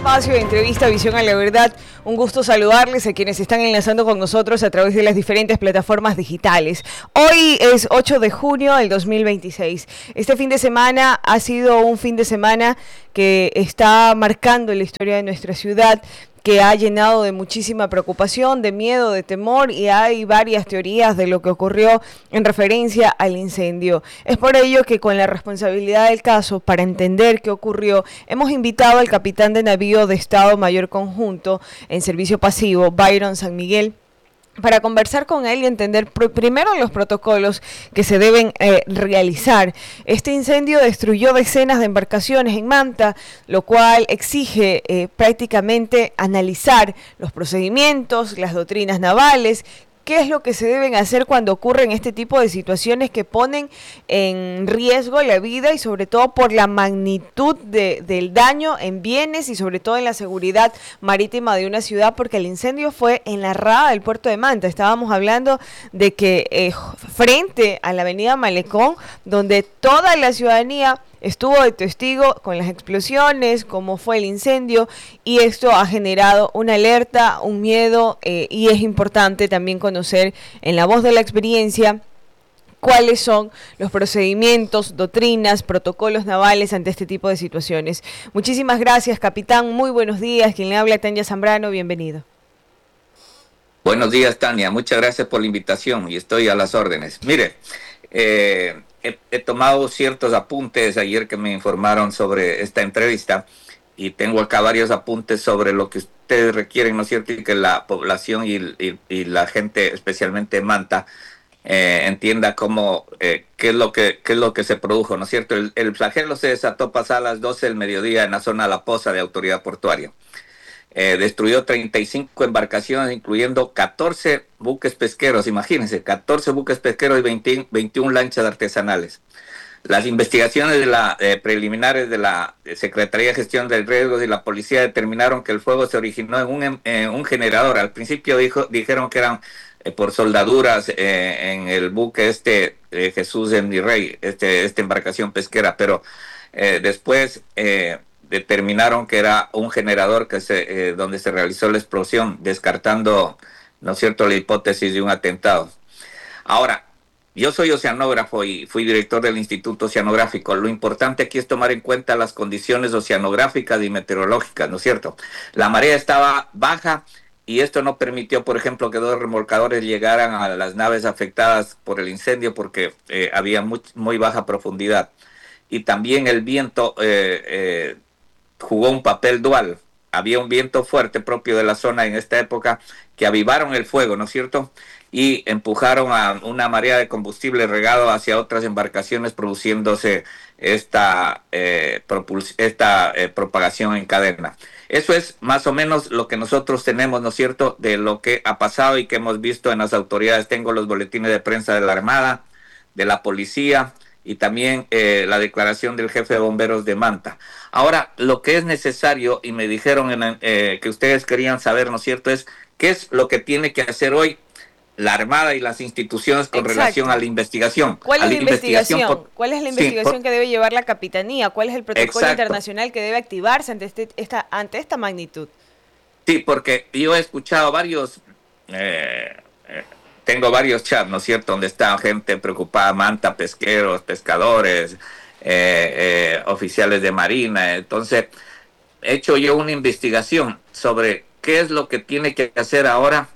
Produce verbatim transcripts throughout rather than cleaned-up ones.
espacio de entrevista Visión a la Verdad. Un gusto saludarles a quienes están enlazando con nosotros a través de las diferentes plataformas digitales. Hoy es ocho de junio del dos mil veintiséis. Este fin de semana ha sido un fin de semana que está marcando la historia de nuestra ciudad, que ha llenado de muchísima preocupación, de miedo, de temor, y hay varias teorías de lo que ocurrió en referencia al incendio. Es por ello que, con la responsabilidad del caso, para entender qué ocurrió, hemos invitado al capitán de navío de Estado Mayor Conjunto en servicio pasivo, Byron San Miguel, para conversar con él y entender pr- primero los protocolos que se deben eh, realizar. Este incendio destruyó decenas de embarcaciones en Manta, lo cual exige eh, prácticamente analizar los procedimientos, las doctrinas navales, qué es lo que se deben hacer cuando ocurren este tipo de situaciones que ponen en riesgo la vida y sobre todo por la magnitud de, del daño en bienes y sobre todo en la seguridad marítima de una ciudad, porque el incendio fue en la rada del puerto de Manta. Estábamos hablando de que eh, frente a la avenida Malecón, donde toda la ciudadanía estuvo de testigo con las explosiones, cómo fue el incendio, y esto ha generado una alerta, un miedo, eh, y es importante también conocer en la voz de la experiencia cuáles son los procedimientos, doctrinas, protocolos navales ante este tipo de situaciones. Muchísimas gracias, capitán. Muy buenos días. Quien le habla, Tania Zambrano. Bienvenido. Buenos días, Tania. Muchas gracias por la invitación y estoy a las órdenes. Mire, eh, He, he tomado ciertos apuntes ayer que me informaron sobre esta entrevista y tengo acá varios apuntes sobre lo que ustedes requieren, ¿no es cierto? Y que la población y, y, y la gente, especialmente Manta, eh, entienda cómo, eh, qué es lo que qué es lo que se produjo, ¿no es cierto? El, el flagelo se desató pasadas las doce del mediodía en la zona de La Poza de Autoridad Portuaria. Eh, destruyó treinta y cinco embarcaciones, incluyendo catorce buques pesqueros, imagínense, catorce buques pesqueros y veinte, veintiuna lanchas artesanales. Las investigaciones de la, eh, preliminares de la Secretaría de Gestión de Riesgos y la policía determinaron que el fuego se originó en un, en un generador. Al principio dijo, dijeron que eran eh, por soldaduras eh, en el buque este eh, Jesús de mi Rey, este, esta embarcación pesquera, pero eh, después... Eh, determinaron que era un generador que se, eh, donde se realizó la explosión, descartando, ¿no es cierto?, la hipótesis de un atentado. Ahora, yo soy oceanógrafo y fui director del Instituto Oceanográfico. Lo importante aquí es tomar en cuenta las condiciones oceanográficas y meteorológicas, ¿no es cierto? La marea estaba baja y esto no permitió, por ejemplo, que dos remolcadores llegaran a las naves afectadas por el incendio porque eh, había muy, muy baja profundidad. Y también el viento... Eh, eh, jugó un papel dual. Había un viento fuerte propio de la zona en esta época que avivaron el fuego, ¿no es cierto? Y empujaron a una marea de combustible regado hacia otras embarcaciones, produciéndose esta, eh, propuls- esta eh, propagación en cadena. Eso es más o menos lo que nosotros tenemos, ¿no es cierto?, de lo que ha pasado y que hemos visto en las autoridades. Tengo los boletines de prensa de la Armada, de la Policía, y también eh, la declaración del jefe de bomberos de Manta. Ahora, lo que es necesario, y me dijeron en, eh, que ustedes querían saber, ¿no es cierto?, es qué es lo que tiene que hacer hoy la Armada y las instituciones con Exacto. relación a la investigación. ¿Cuál es la investigación? investigación por, ¿Cuál es la investigación sí, por, que debe llevar la Capitanía? ¿Cuál es el protocolo exacto. internacional que debe activarse ante, este, esta, ante esta magnitud? Sí, porque yo he escuchado varios... Eh, eh, Tengo varios chats, ¿no es cierto?, donde está gente preocupada, Manta, pesqueros, pescadores, eh, eh, oficiales de Marina. Entonces, he hecho yo una investigación sobre qué es lo que tiene que hacer ahora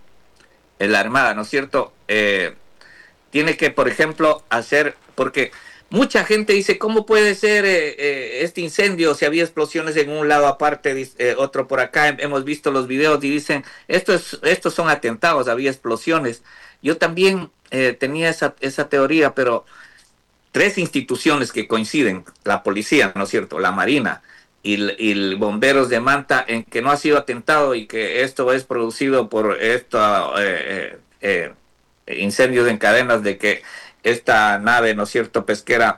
la Armada, ¿no es cierto? Eh, tiene que, por ejemplo, hacer, porque mucha gente dice, ¿cómo puede ser eh, eh, este incendio si había explosiones en un lado aparte, eh, otro por acá? Hemos visto los videos y dicen, esto es, estos son atentados, había explosiones. Yo también eh, tenía esa, esa teoría, pero tres instituciones que coinciden, la policía, ¿no es cierto?, la Marina y el, y el bomberos de Manta, en que no ha sido atentado y que esto es producido por estos eh, eh, eh, incendios en cadenas, de que esta nave, ¿no es cierto?, pesquera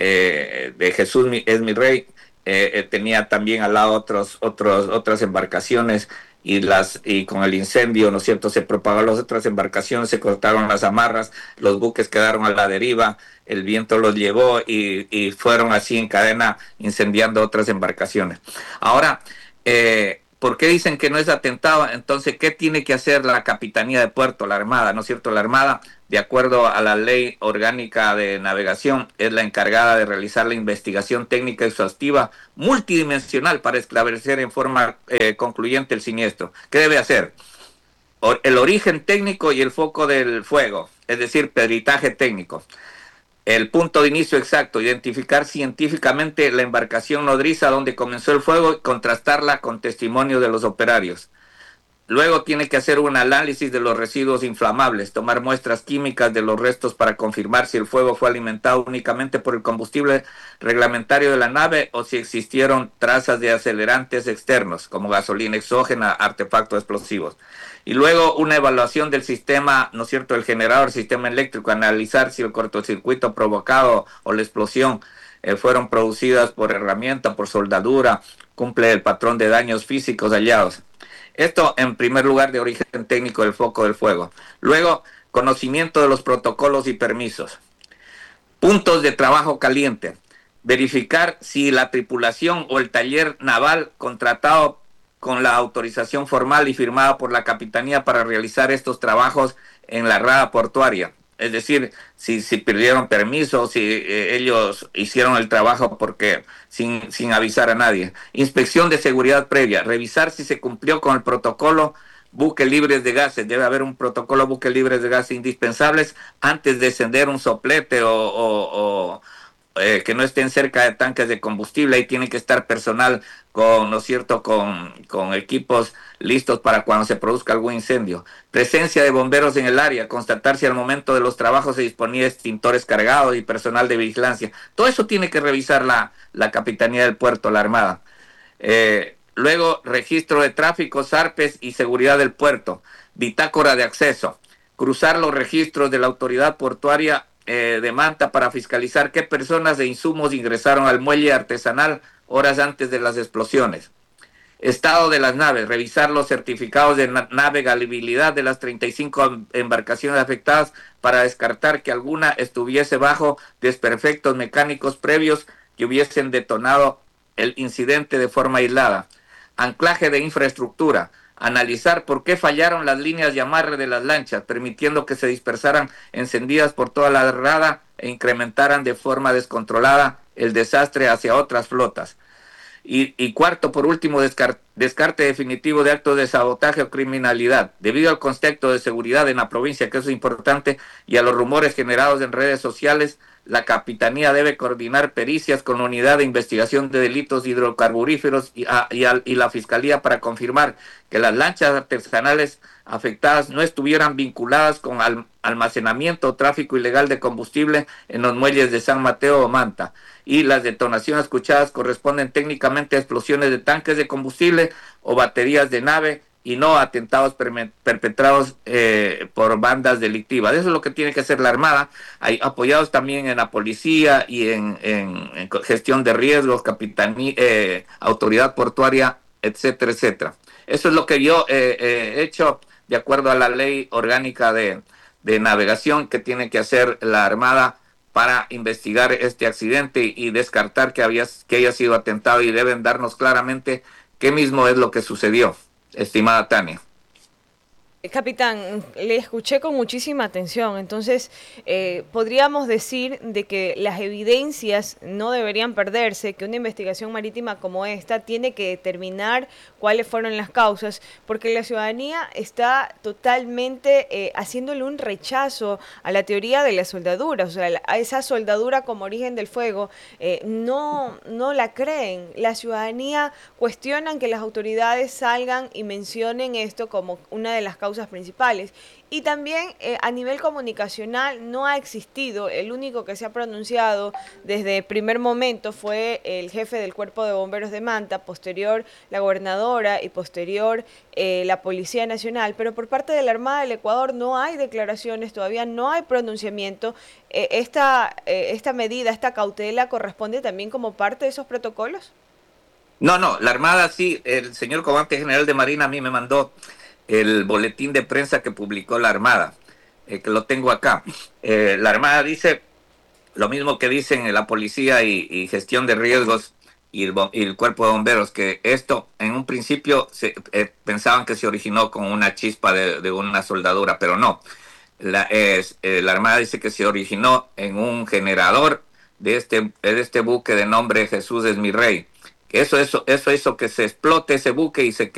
eh, de Jesús es mi Rey, eh, eh, tenía también al lado otros, otros, otras embarcaciones. Y las y con el incendio, ¿no es cierto?, se propagó las otras embarcaciones, se cortaron las amarras, los buques quedaron a la deriva, el viento los llevó y, y fueron así en cadena incendiando otras embarcaciones. Ahora, Eh, ¿Por qué dicen que no es atentado? Entonces, ¿qué tiene que hacer la Capitanía de Puerto, la Armada? ¿No es cierto? La Armada, de acuerdo a la Ley Orgánica de Navegación, es la encargada de realizar la investigación técnica exhaustiva multidimensional para esclarecer en forma eh, concluyente el siniestro. ¿Qué debe hacer? El origen técnico y el foco del fuego, es decir, peritaje técnico. El punto de inicio exacto, identificar científicamente la embarcación nodriza donde comenzó el fuego y contrastarla con testimonio de los operarios. Luego tiene que hacer un análisis de los residuos inflamables, tomar muestras químicas de los restos para confirmar si el fuego fue alimentado únicamente por el combustible reglamentario de la nave o si existieron trazas de acelerantes externos, como gasolina exógena, artefactos explosivos. Y luego una evaluación del sistema, ¿no es cierto?, el generador, sistema eléctrico, analizar si el cortocircuito provocado o la explosión eh, fueron producidas por herramienta, por soldadura, cumple el patrón de daños físicos hallados. Esto en primer lugar de origen técnico del foco del fuego. Luego, conocimiento de los protocolos y permisos. Puntos de trabajo caliente. Verificar si la tripulación o el taller naval contratado con la autorización formal y firmada por la Capitanía para realizar estos trabajos en la rada portuaria. Es decir, si, si pidieron permiso, si eh, ellos hicieron el trabajo porque sin, sin avisar a nadie. Inspección de seguridad previa, revisar si se cumplió con el protocolo buques libres de gases. Debe haber un protocolo buques libres de gases indispensables antes de encender un soplete o, o, o eh, que no estén cerca de tanques de combustible. Ahí tiene que estar personal con, ¿no es cierto?, con, con equipos listos para cuando se produzca algún incendio. Presencia de bomberos en el área, constatar si al momento de los trabajos se disponía de extintores cargados y personal de vigilancia. Todo eso tiene que revisar la, la Capitanía del Puerto, la Armada. Eh, luego, registro de tráfico, zarpes y seguridad del puerto, bitácora de acceso, cruzar los registros de la autoridad portuaria eh, de Manta para fiscalizar qué personas e insumos ingresaron al muelle artesanal horas antes de las explosiones. Estado de las naves, revisar los certificados de navegabilidad de las treinta y cinco embarcaciones afectadas para descartar que alguna estuviese bajo desperfectos mecánicos previos que hubiesen detonado el incidente de forma aislada. Anclaje de infraestructura, analizar por qué fallaron las líneas de amarre de las lanchas, permitiendo que se dispersaran encendidas por toda la rada e incrementaran de forma descontrolada el desastre hacia otras flotas. Y, y cuarto, por último, descarte, descarte definitivo de actos de sabotaje o criminalidad. Debido al contexto de seguridad en la provincia, que eso es importante, y a los rumores generados en redes sociales, la Capitanía debe coordinar pericias con la Unidad de Investigación de Delitos Hidrocarburíferos y, a, y, a, y la Fiscalía para confirmar que las lanchas artesanales afectadas no estuvieran vinculadas con al, almacenamiento o tráfico ilegal de combustible en los muelles de San Mateo o Manta. Y las detonaciones escuchadas corresponden técnicamente a explosiones de tanques de combustible o baterías de nave y no a atentados perpetrados eh, por bandas delictivas. Eso es lo que tiene que hacer la Armada, hay, apoyados también en la policía y en, en, en gestión de riesgos, capitanía, eh, autoridad portuaria, etcétera, etcétera. Eso es lo que yo eh, eh, he hecho de acuerdo a la ley orgánica de, de navegación que tiene que hacer la Armada para investigar este accidente y descartar que, había, que haya sido atentado, y deben darnos claramente qué mismo es lo que sucedió, estimada Tania. Capitán, le escuché con muchísima atención, entonces eh, podríamos decir de que las evidencias no deberían perderse, que una investigación marítima como esta tiene que determinar cuáles fueron las causas, porque la ciudadanía está totalmente eh, haciéndole un rechazo a la teoría de la soldadura, o sea, a esa soldadura como origen del fuego, eh, no, no la creen. La ciudadanía cuestionan que las autoridades salgan y mencionen esto como una de las causas principales, y también eh, a nivel comunicacional no ha existido. El único que se ha pronunciado desde el primer momento fue el jefe del Cuerpo de Bomberos de Manta, posterior la gobernadora y posterior eh, la Policía Nacional, pero por parte de la Armada del Ecuador no hay declaraciones, todavía no hay pronunciamiento. Eh, esta, eh, esta medida, esta cautela corresponde también como parte de esos protocolos. No, no, la Armada sí, el señor comandante general de Marina a mí me mandó el boletín de prensa que publicó la Armada, eh, que lo tengo acá. Eh, la Armada dice lo mismo que dicen la policía y, y gestión de riesgos y el, y el cuerpo de bomberos, que esto en un principio se, eh, pensaban que se originó con una chispa de, de una soldadura, pero no. La, es, eh, la Armada dice que se originó en un generador de este, de este buque de nombre Jesús es mi rey. Eso, eso, eso hizo que se explote ese buque y se